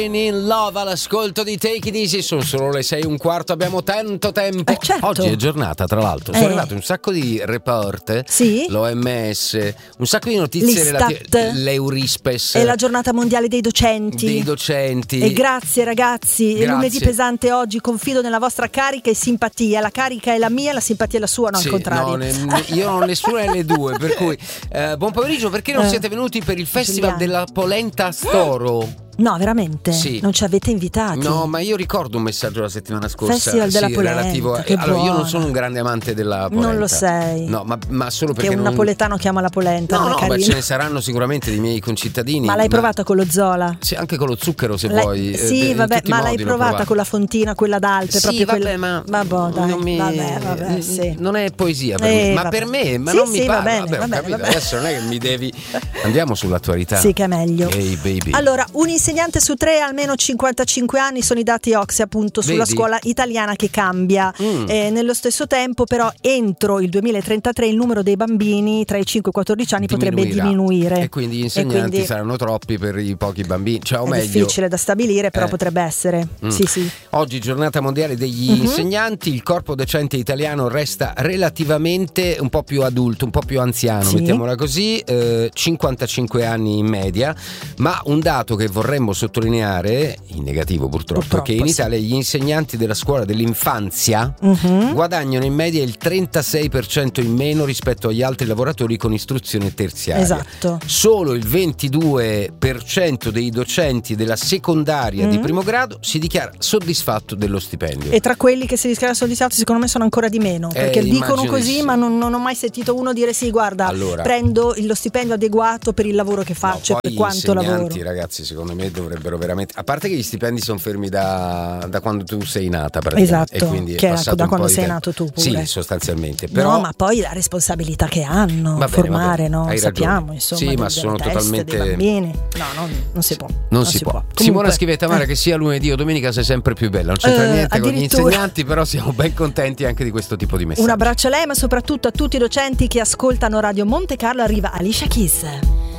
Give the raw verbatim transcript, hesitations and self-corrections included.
In Love all'ascolto di Take It Easy. Sono solo le sei e un quarto, abbiamo tanto tempo. Eh, certo. Oggi è giornata, tra l'altro. Sono Eh. arrivate un sacco di report. Sì. L'O M S, un sacco di notizie relative. L'Istat. L'Eurispes. È la giornata mondiale dei docenti. Dei docenti. E grazie ragazzi, Grazie. è lunedì pesante oggi, confido nella vostra carica e simpatia. La carica è la mia, la simpatia è la sua, no Sì, al contrario. no, ne- io non ho nessuna delle due, per cui eh, buon pomeriggio, perché non Eh. siete venuti per il Festival Giuliano. della Polenta Storo? No, veramente? Sì. Non ci avete invitati? No, ma io ricordo un messaggio la settimana scorsa. Festival della sì, polenta, relativo a- che allora, io non buona. sono un grande amante della polenta. Non lo sei. No, ma, ma solo perché Che un non... napoletano chiama la polenta, No, non è no, ma carino. ce ne saranno sicuramente dei miei concittadini. Ma l'hai provata con lo Zola? Sì, anche con lo zucchero se L'hai- vuoi. eh, Sì, in vabbè, tutti i ma l'hai modi l'ho provata provato. con la fontina, quella d'Alpe, Sì, proprio vabbè, quella. ma Vabbè, dai, non mi- vabbè, vabbè, sì. non è poesia per Eh, me, ma vabbè. per me, ma Sì, non sì, mi va parla. bene, Vabbè, va ho bene, capito, va bene. adesso non è che mi devi. Andiamo sull'attualità. Sì, che è meglio. Ehi, baby. Allora, un insegnante su tre ha almeno cinquantacinque anni, sono i dati Ocse appunto sulla Vedi? scuola italiana che cambia. Mm. Eh, nello stesso tempo però entro il duemilatrentatré il numero dei bambini tra i cinque e i quattordici anni potrebbe Diminuirà. diminuire. E quindi gli insegnanti E quindi saranno troppi per i pochi bambini. Cioè, o è meglio, difficile da stabilire, però Eh. potrebbe essere. Mm. Sì, sì. Oggi giornata mondiale degli Mhm. insegnanti, il corpo docente italiano resta relativamente un po' più adulto, un po' più anziano, Sì. mettiamola così, eh, cinquantacinque anni in media, ma un dato che vorremmo sottolineare, in negativo purtroppo, Purtroppo, è che in sì. Italia gli insegnanti della scuola dell'infanzia Mhm. guadagnano in media il trentasei per cento in meno rispetto agli altri lavoratori con istruzione terziaria. Esatto. Solo il ventidue per cento dei docenti della secondaria di Mm. primo grado si dichiara soddisfatto dello stipendio. E tra quelli che si dichiarano soddisfatti, secondo me sono ancora di meno, perché Eh, dicono immagino di così, sì. ma non, non ho mai sentito uno dire sì, guarda, Allora. prendo lo stipendio adeguato per il lavoro che No, faccio e poi per gli quanto insegnanti, lavoro. ragazzi, secondo me dovrebbero veramente, a parte che gli stipendi sono fermi da, da quando tu sei nata praticamente, Esatto, e quindi è che è passato da un quando po' di sei tempo. nato tu pure. Sì, sostanzialmente, però No, ma poi la responsabilità che hanno, Va bene, formare, va bene, no? hai Sappiamo, ragione. insomma, Sì, del- ma delle sono teste totalmente- dei bambini. No, non, non si può. non, si, può. Simona Comunque, Schivettamara, eh. che sia lunedì o domenica sei sempre più bella, non c'entra Eh, niente con gli addirittura. insegnanti, però siamo ben contenti anche di questo tipo di messaggi. Un abbraccio a lei, ma soprattutto a tutti i docenti che ascoltano Radio Monte Carlo. Arriva Alicia Keys.